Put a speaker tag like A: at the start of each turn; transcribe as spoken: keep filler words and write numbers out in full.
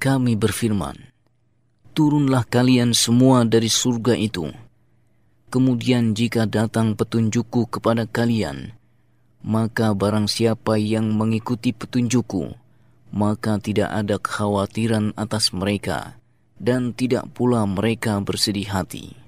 A: kami berfirman, turunlah kalian semua dari surga itu. Kemudian jika datang petunjukku kepada kalian, maka barang siapa yang mengikuti petunjukku, maka tidak ada kekhawatiran atas mereka, dan tidak pula mereka bersedih hati.